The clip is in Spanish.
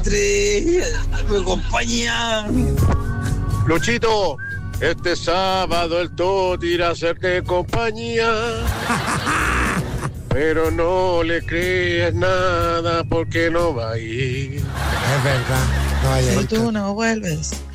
Me compañía. Luchito, este sábado el Toti irá a hacerte compañía. Pero no le creas nada porque no va a ir. Es verdad, no hay ahí. Tú no vuelves.